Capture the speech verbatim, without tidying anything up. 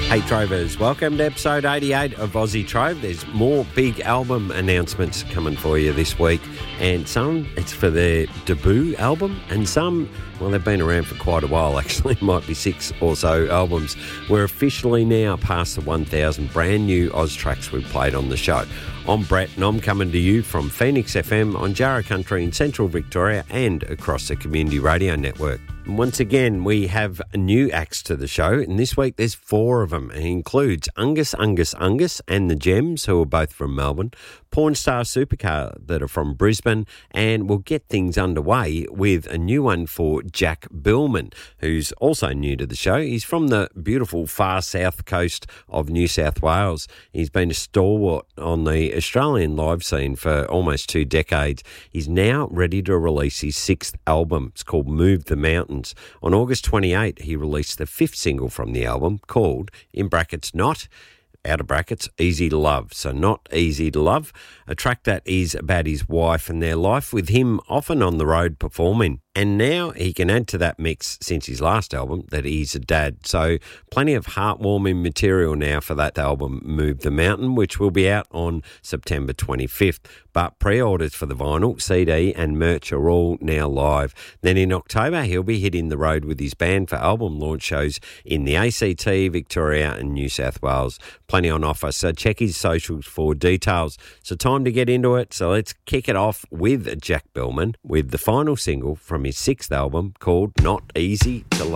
Hey Trovers, welcome to episode eighty-eight of Aussie Trove. There's more big album announcements coming for you this week, and some it's for their debut album, and some, well, they've been around for quite a while actually, might be six or so albums. We're officially now past the one thousand brand new Oz tracks we've played on the show. I'm Brett and I'm coming to you from Phoenix F M on Jarrah Country in Central Victoria and across the Community Radio Network. Once again, we have new acts to the show, and this week there's four of them. It includes Angus, Angus, Angus and the Gems, who are both from Melbourne, Pornstar Supercar that are from Brisbane, and we'll get things underway with a new one for Jack Billman, who's also new to the show. He's from the beautiful far south coast of New South Wales. He's been a stalwart on the Australian live scene for almost two decades. He's now ready to release his sixth album. It's called Move the Mountains. On August twenty-eighth, he released the fifth single from the album called, in brackets, Not, out of brackets, Easy to Love. So Not Easy to Love, a track that is about his wife and their life, with him often on the road performing. And now he can add to that mix, since his last album, that he's a dad. So plenty of heartwarming material now for that album, Move the Mountain, which will be out on September twenty-fifth. But pre-orders for the vinyl, C D and merch are all now live. Then in October, he'll be hitting the road with his band for album launch shows in the A C T, Victoria and New South Wales. Plenty on offer, so check his socials for details. So time to get into it. So let's kick it off with Jack Billman with the final single from his sixth album called Not Easy to Love.